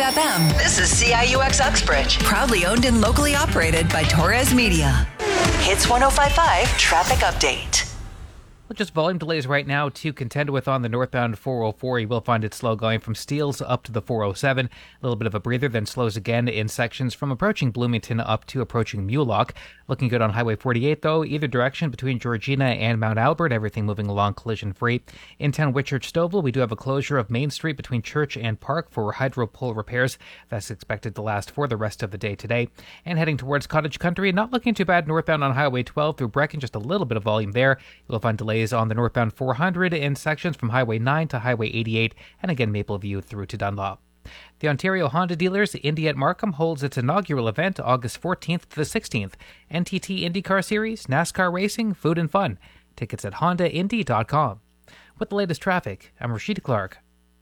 FM. This is CIUX Uxbridge, proudly owned and locally operated by Torres Media. Hits 105.5 traffic update. Well, just volume delays right now to contend with on the northbound 404. You will find it slow going from Steeles up to the 407. A little bit of a breather, then slows again in sections from approaching Bloomington up to approaching Mulock. Looking good on Highway 48, though, either direction between Georgina and Mount Albert. Everything moving along collision-free. In town, Whitchurch-Stouffville, we do have a closure of Main Street between Church and Park for hydro pole repairs. That's expected to last for the rest of the day today. And heading towards Cottage Country, not looking too bad northbound on Highway 12 through Brecken, just a little bit of volume there. You'll find delays on the northbound 400 in sections from Highway 9 to Highway 88, and again Mapleview through to Dunlop. The Ontario Honda Dealers Indy at Markham holds its inaugural event August 14th to the 16th. NTT IndyCar Series, NASCAR racing, food and fun. Tickets at HondaIndy.com. With the latest traffic, I'm Rashida Clark.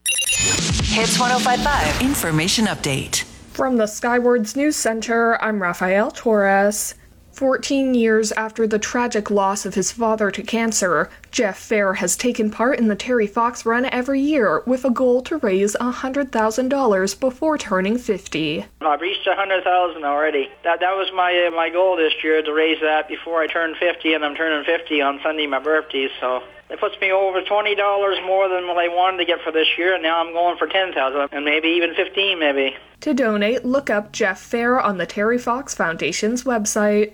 Hits 105.5 Information Update. From the Skywards News Center, I'm Rafael Torres. 14 years after the tragic loss of his father to cancer, Jeff Fair has taken part in the Terry Fox Run every year with a goal to raise $100,000 before turning 50. I've reached $100,000 already. That was my goal this year, to raise that before I turn 50, and I'm turning 50 on Sunday, my birthday, so it puts me over $20 more than what I wanted to get for this year, and now I'm going for $10,000 and maybe even $15,000 maybe. To donate, look up Jeff Fair on the Terry Fox Foundation's website.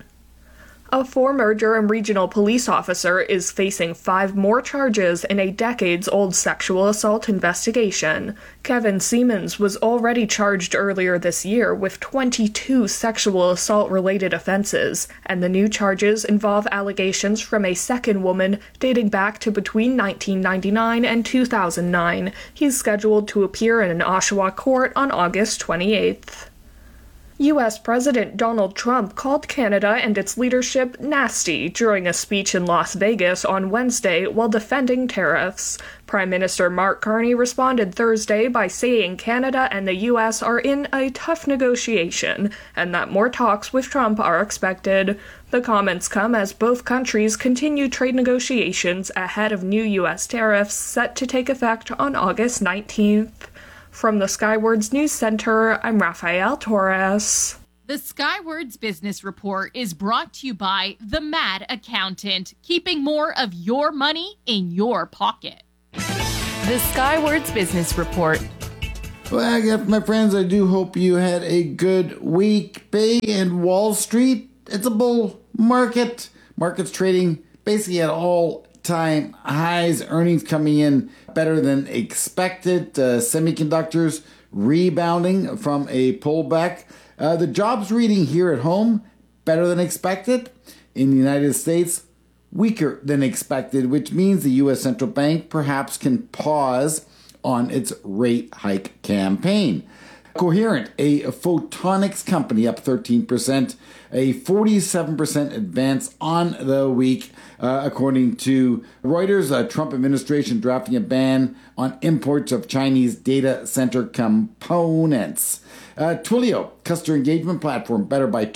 A former Durham Regional Police officer is facing 5 more charges in a decades-old sexual assault investigation. Kevin Siemens was already charged earlier this year with 22 sexual assault-related offenses, and the new charges involve allegations from a second woman dating back to between 1999 and 2009. He's scheduled to appear in an Oshawa court on August 28th. U.S. President Donald Trump called Canada and its leadership nasty during a speech in Las Vegas on Wednesday while defending tariffs. Prime Minister Mark Carney responded Thursday by saying Canada and the U.S. are in a tough negotiation and that more talks with Trump are expected. The comments come as both countries continue trade negotiations ahead of new U.S. tariffs set to take effect on August 19th. From the Skywards News Center, I'm Rafael Torres. The Skywards Business Report is brought to you by The Mad Accountant, keeping more of your money in your pocket. The Skywards Business Report. Well, again, my friends, I do hope you had a good week. Bay and Wall Street, it's a bull market. Markets trading basically at all-time highs. Earnings coming in better than expected. Semiconductors rebounding from a pullback. The jobs reading here at home, better than expected. In the United States, weaker than expected, which means the U.S. Central Bank perhaps can pause on its rate hike campaign. Coherent, a photonics company, up 13%, a 47% advance on the week, according to Reuters. Trump administration drafting a ban on imports of Chinese data center components. Twilio, customer engagement platform, better by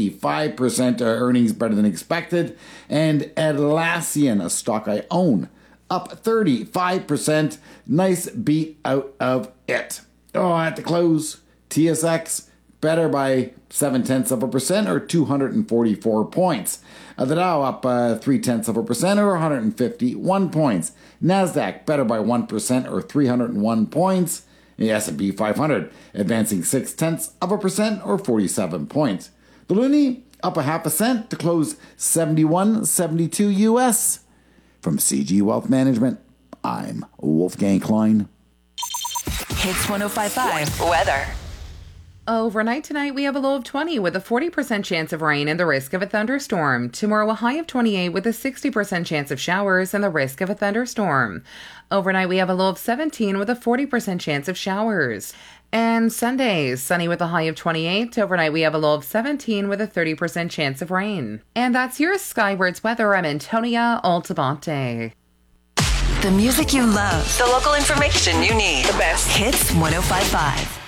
25%, earnings better than expected. And Atlassian, a stock I own, up 35%. Nice beat out of it. At the close, TSX better by 0.7% or 244 points. The Dow up 0.3% or 151 points. Nasdaq better by 1% or 301 points. The S&P 500 advancing 0.6% or 47 points. The Loonie up 0.5% to close 71.72 US. From CG Wealth Management, I'm Wolfgang Klein. Hits 105.5 weather. Overnight tonight, we have a low of 20 with a 40% chance of rain and the risk of a thunderstorm. Tomorrow, a high of 28 with a 60% chance of showers and the risk of a thunderstorm. Overnight, we have a low of 17 with a 40% chance of showers. And Sunday, sunny with a high of 28. Overnight, we have a low of 17 with a 30% chance of rain. And that's your Skywards weather. I'm Antonia Altamonte. The music you love. The local information you need. The best. Hits 105.5.